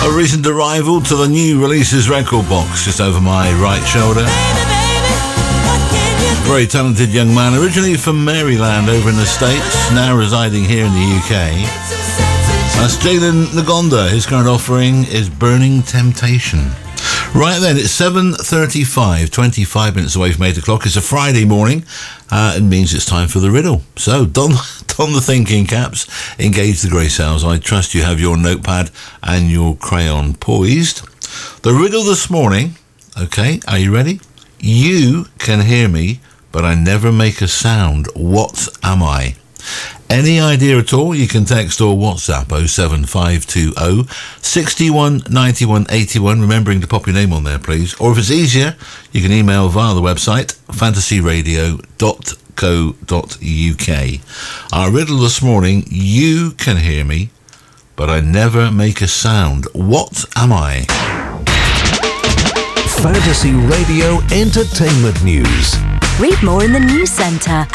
A recent arrival to the new releases record box just over my right shoulder. Very talented young man, originally from Maryland over in the States, now residing here in the UK. That's Jalen Ngonda. His current offering is Burning Temptation. Right then, it's 7:35, 25 minutes away from 8 o'clock. It's a Friday morning. It means it's time for the riddle. So, don the thinking caps, engage the grey cells. I trust you have your notepad and your crayon poised. The riddle this morning, okay, are you ready? You can hear me, but I never make a sound. What am I? Any idea at all? You can text or WhatsApp 07520 61 91 81, remembering to pop your name on there, please. Or if it's easier, you can email via the website fantasyradio.co.uk. Our riddle this morning: you can hear me, but I never make a sound. What am I? Fantasy Radio Entertainment News. Read more in the news centre at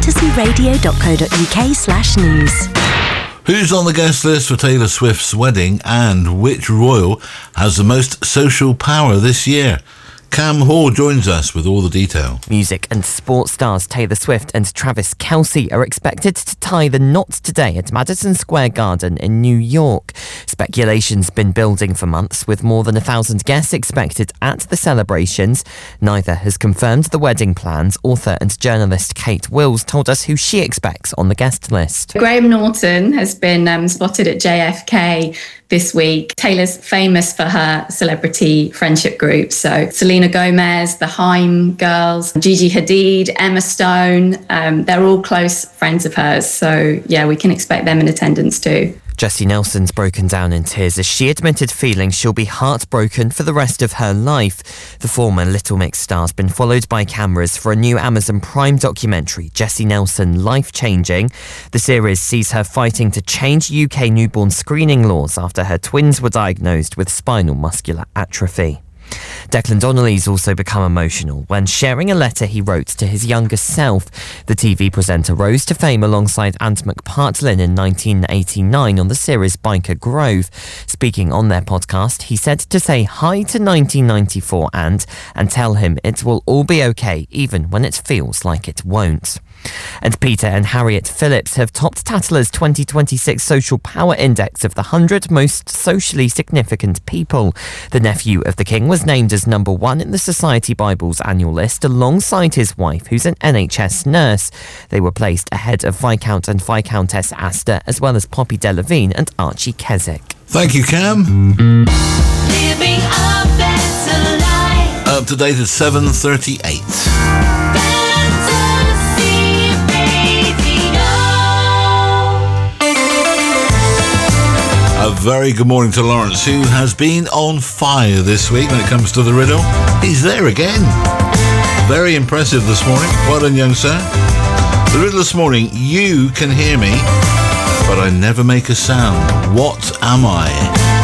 fantasyradio.co.uk/news. Who's on the guest list for Taylor Swift's wedding, and which royal has the most social power this year? Cam Hall joins us with all the detail. Music and sports stars Taylor Swift and Travis Kelce are expected to tie the knot today at Madison Square Garden in New York. Speculation's been building for months, with more than 1,000 guests expected at the celebrations. Neither has confirmed the wedding plans. Author and journalist Kate Wills told us who she expects on the guest list. Graham Norton has been spotted at JFK this week. Taylor's famous for her celebrity friendship groups. So Selena Gomez, the Haim girls, Gigi Hadid, Emma Stone, they're all close friends of hers. So yeah, we can expect them in attendance too. Jessie Nelson's broken down in tears as she admitted feeling she'll be heartbroken for the rest of her life. The former Little Mix star's been followed by cameras for a new Amazon Prime documentary, Jessie Nelson Life Changing. The series sees her fighting to change UK newborn screening laws after her twins were diagnosed with spinal muscular atrophy. Declan Donnelly's also become emotional when sharing a letter he wrote to his younger self. The TV presenter rose to fame alongside Ant McPartlin in 1989 on the series Biker Grove. Speaking on their podcast, he said to say hi to 1994 and tell him it will all be okay, even when it feels like it won't. And Peter and Harriet Phillips have topped Tatler's 2026 Social Power Index of the 100 most socially significant people. The nephew of the king was named as number 1 in the Society Bible's annual list, alongside his wife, who's an NHS nurse. They were placed ahead of Viscount and Viscountess Astor, as well as Poppy Delevingne and Archie Keswick. Thank you, Cam. Living a better life. Up to date at 7:38. A very good morning to Lawrence, who has been on fire this week when it comes to the riddle. He's there again. Very impressive this morning. Well done, young sir. The riddle this morning: you can hear me, but I never make a sound. What am I?